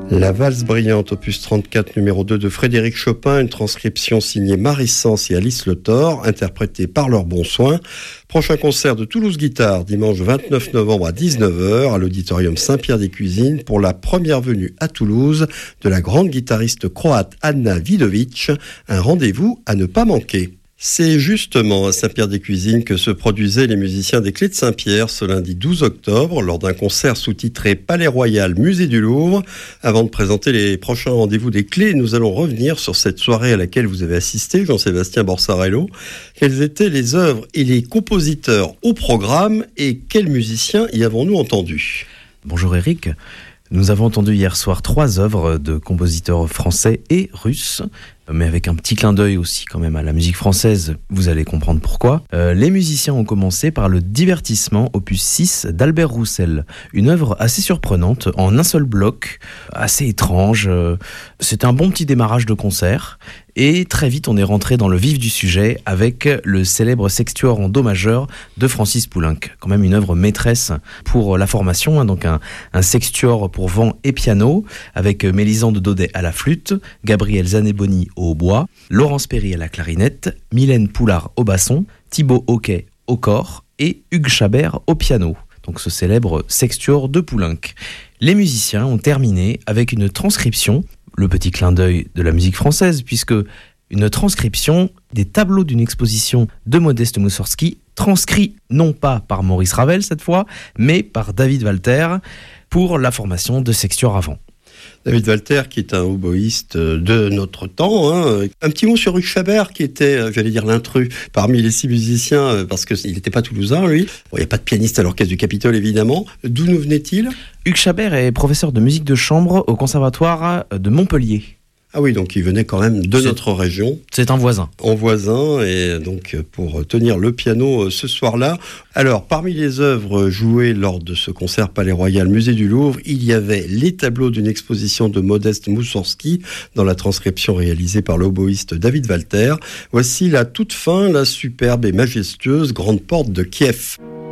La valse brillante, opus 34, numéro 2 de Frédéric Chopin, une transcription signée Marie Sens et Alice Le Thor, interprétée par leur bon soin. Prochain concert de Toulouse Guitare, dimanche 29 novembre à 19h, à l'auditorium Saint-Pierre-des-Cuisines, pour la première venue à Toulouse de la grande guitariste croate Anna Vidovic. Un rendez-vous à ne pas manquer. C'est justement à Saint-Pierre-des-Cuisines que se produisaient les musiciens des Clés de Saint-Pierre ce lundi 12 octobre lors d'un concert sous-titré Palais Royal, Musée du Louvre. Avant de présenter les prochains rendez-vous des Clés, nous allons revenir sur cette soirée à laquelle vous avez assisté, Jean-Sébastien Borsarello. Quelles étaient les œuvres et les compositeurs au programme et quels musiciens y avons-nous entendu ? Bonjour Eric. Nous avons entendu hier soir 3 œuvres de compositeurs français et russes, mais avec un petit clin d'œil aussi quand même à la musique française, vous allez comprendre pourquoi. Les musiciens ont commencé par le divertissement opus 6 d'Albert Roussel, une œuvre assez surprenante en un seul bloc, assez étrange. C'est un bon petit démarrage de concert et très vite on est rentré dans le vif du sujet avec le célèbre sextuor en do majeur de Francis Poulenc, quand même une œuvre maîtresse pour la formation, donc un sextuor pour vent et piano avec Mélisande Daudet à la flûte, Gabriel Zaneboni au hautbois, Laurence Perry à la clarinette, Mylène Poulard au basson, Thibaut Hoquet au cor et Hugues Chabert au piano. Donc ce célèbre sextuor de Poulenc. Les musiciens ont terminé avec une transcription, le petit clin d'œil de la musique française, puisque une transcription des tableaux d'une exposition de Modeste Moussorgsky, transcrit non pas par Maurice Ravel cette fois, mais par David Walter pour la formation de sextuor à vent. David Walter, qui est un oboïste de notre temps. Un petit mot sur Hugues Chabert, qui était, j'allais dire, l'intrus parmi les 6 musiciens, parce qu'il n'était pas toulousain, lui. Bon, il n'y a pas de pianiste à l'orchestre du Capitole, évidemment. D'où nous venait-il ? Hugues Chabert est professeur de musique de chambre au Conservatoire de Montpellier. Ah oui, donc il venait quand même de notre région. C'est un voisin. En voisin, et donc pour tenir le piano ce soir-là. Alors, parmi les œuvres jouées lors de ce concert Palais Royal, Musée du Louvre, il y avait les tableaux d'une exposition de Modeste Moussorgsky dans la transcription réalisée par l'oboïste David Walter. Voici la toute fin, la superbe et majestueuse Grande Porte de Kiev.